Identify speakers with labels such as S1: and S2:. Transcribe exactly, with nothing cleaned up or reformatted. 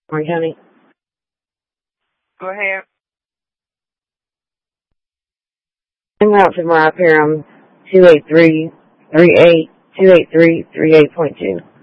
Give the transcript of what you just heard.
S1: Warren County.
S2: Go ahead.
S1: I'm out to Mariah Parham, two eight three, three eight, two eight three, three eight point two.